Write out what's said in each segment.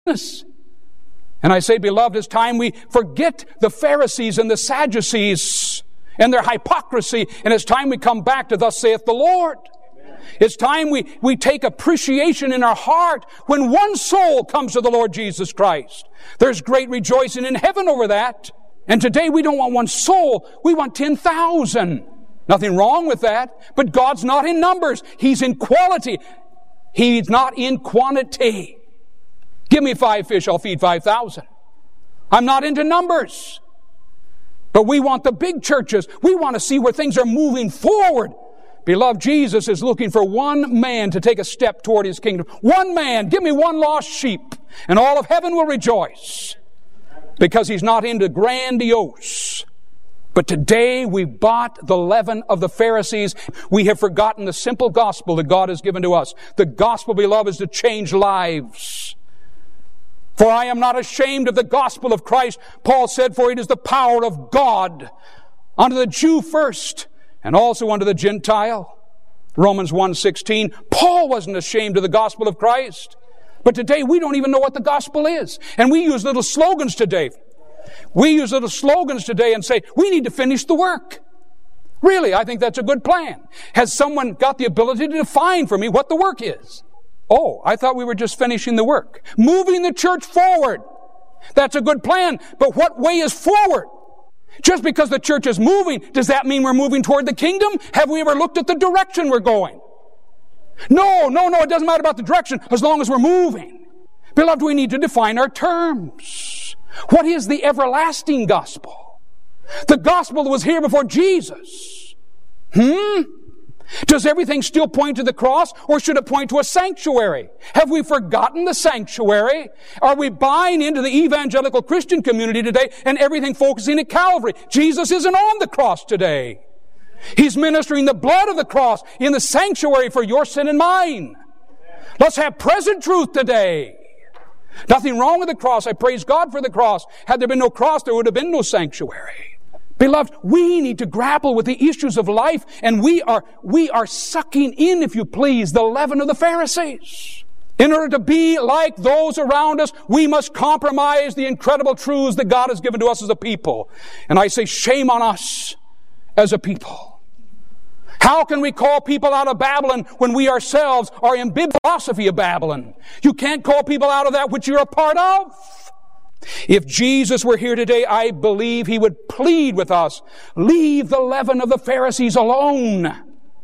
And I say, beloved, it's time we forget the Pharisees and the Sadducees and their hypocrisy, and it's time we come back to thus saith the Lord. It's time we take appreciation in our heart when one soul comes to the Lord Jesus Christ. There's great rejoicing in heaven over that. And today we don't want one soul, we want 10,000. Nothing wrong with that, but God's not in numbers. He's in quality. He's not in quantity. Give me 5 fish, I'll feed 5,000. I'm not into numbers. But we want the big churches. We want to see where things are moving forward. Beloved, Jesus is looking for one man to take a step toward His kingdom. One man, give me one lost sheep, and all of heaven will rejoice. Because He's not into grandiose. But today we've bought the leaven of the Pharisees. We have forgotten the simple gospel that God has given to us. The gospel, beloved, is to change lives. For I am not ashamed of the gospel of Christ. Paul said, for it is the power of God unto the Jew first, and also unto the Gentile. Romans 1:16. Paul wasn't ashamed of the gospel of Christ. But today we don't even know what the gospel is. And we use little slogans today. We use little slogans today and say, we need to finish the work. Really, I think that's a good plan. Has someone got the ability to define for me what the work is? Oh, I thought we were just finishing the work. Moving the church forward. That's a good plan. But what way is forward? Just because the church is moving, does that mean we're moving toward the kingdom? Have we ever looked at the direction we're going? No, it doesn't matter about the direction as long as we're moving. Beloved, we need to define our terms. What is the everlasting gospel? The gospel that was here before Jesus. Does everything still point to the cross, or should it point to a sanctuary? Have we forgotten the sanctuary? Are we buying into the evangelical Christian community today and everything focusing at Calvary? Jesus isn't on the cross today. He's ministering the blood of the cross in the sanctuary for your sin and mine. Let's have present truth today. Nothing wrong with the cross. I praise God for the cross. Had there been no cross, there would have been no sanctuary. Beloved, we need to grapple with the issues of life, and we are sucking in, if you please, the leaven of the Pharisees. In order to be like those around us, we must compromise the incredible truths that God has given to us as a people. And I say, shame on us as a people. How can we call people out of Babylon when we ourselves are in the philosophy of Babylon? You can't call people out of that which you're a part of. If Jesus were here today, I believe He would plead with us, leave the leaven of the Pharisees alone.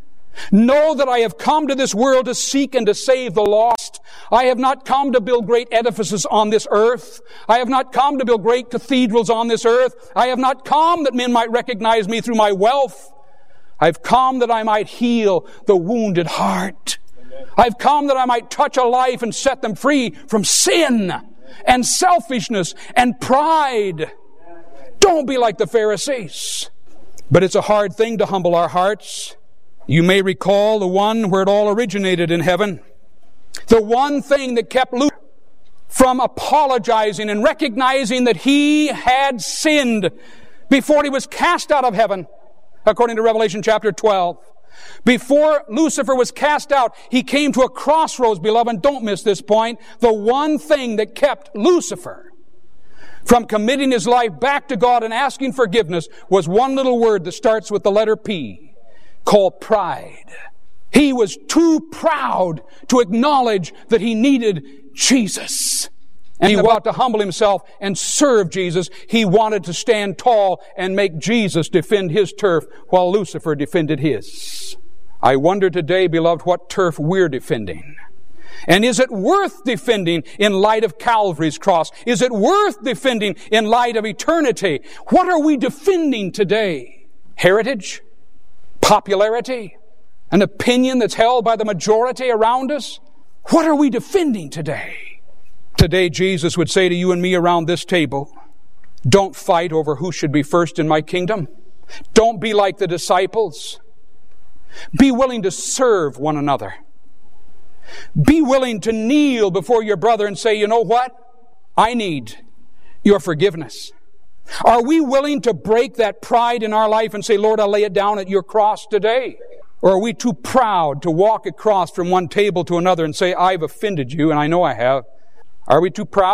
Know that I have come to this world to seek and to save the lost. I have not come to build great edifices on this earth. I have not come to build great cathedrals on this earth. I have not come that men might recognize me through my wealth. I've come that I might heal the wounded heart. I've come that I might touch a life and set them free from sin and selfishness and pride. Don't be like the Pharisees. But it's a hard thing to humble our hearts. You may recall the one where it all originated in heaven. The one thing that kept Lucifer from apologizing and recognizing that he had sinned before he was cast out of heaven. According to Revelation chapter 12. Before Lucifer was cast out, he came to a crossroads, beloved. Don't miss this point. The one thing that kept Lucifer from committing his life back to God and asking forgiveness was one little word that starts with the letter P, called pride. He was too proud to acknowledge that he needed Jesus. And he wanted to humble himself and serve Jesus. He wanted to stand tall and make Jesus defend his turf while Lucifer defended his. I wonder today, beloved, what turf we're defending. And is it worth defending in light of Calvary's cross? Is it worth defending in light of eternity? What are we defending today? Heritage? Popularity? An opinion that's held by the majority around us? What are we defending today? Today, Jesus would say to you and me around this table, don't fight over who should be first in my kingdom. Don't be like the disciples. Be willing to serve one another. Be willing to kneel before your brother and say, you know what? I need your forgiveness. Are we willing to break that pride in our life and say, Lord, I'll lay it down at your cross today? Or are we too proud to walk across from one table to another and say, I've offended you, and I know I have? Are we too proud?